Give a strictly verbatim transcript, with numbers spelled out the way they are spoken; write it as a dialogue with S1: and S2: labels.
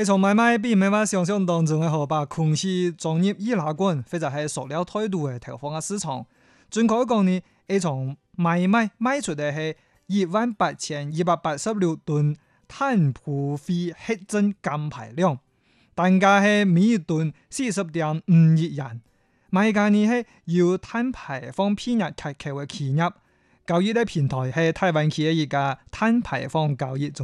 S1: 一場買賣並唔係話想象當中嘅好把空氣裝入易拉罐，或者係塑料態度嘅投放嘅市場。準確講呢，一場買賣賣出嘅係一萬八千二百八十六噸碳普費核證減排量，單價係每一噸四十點五億元。買家呢係要碳排放編入結構嘅企業，交易嘅平台係台灣企業嘅一家碳排放交易中